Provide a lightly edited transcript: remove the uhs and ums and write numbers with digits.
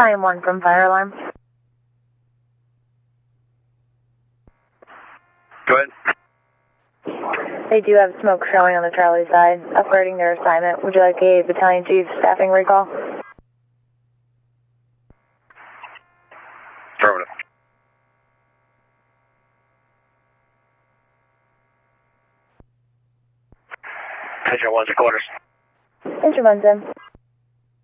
Battalion 1 from fire alarm. Go ahead. They do have smoke showing on the Charlie side, upgrading their assignment. Would you like a Battalion Chief staffing recall? Affirmative. Attention 1's quarters. Enter 1's in.